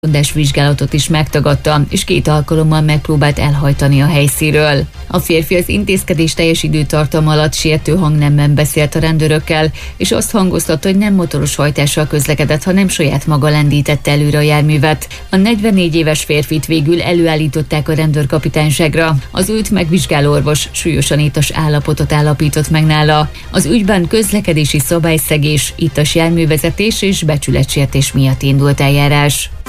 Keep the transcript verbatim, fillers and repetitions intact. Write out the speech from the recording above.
Rendőr vizsgálatot is megtagadta, és két alkalommal megpróbált elhajtani a helyszínről. A férfi az intézkedés teljes időtartam alatt sértő hangnemben beszélt a rendőrökkel, és azt hangoztatta, hogy nem motoros hajtással közlekedett, hanem saját maga lendítette előre a járművet. A negyvennégy éves férfit végül előállították a rendőrkapitányságra. Az őt megvizsgáló orvos súlyosan ittas állapotot állapított meg nála. Az ügyben közlekedési szabályszegés, ittas járművezetés és becsületsértés miatt indult eljárás.